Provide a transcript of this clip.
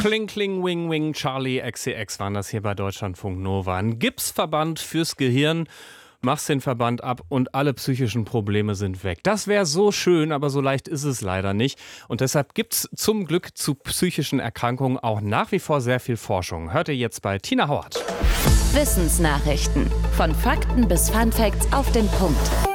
Kling, kling, wing, wing, Charlie XCX waren das hier bei Deutschlandfunk Nova. Ein Gipsverband fürs Gehirn. Machst den Verband ab und alle psychischen Probleme sind weg. Das wäre so schön, aber so leicht ist es leider nicht. Und deshalb gibt's zum Glück zu psychischen Erkrankungen auch nach wie vor sehr viel Forschung. Hört ihr jetzt bei Tina Hauert. Wissensnachrichten. Von Fakten bis Funfacts auf den Punkt.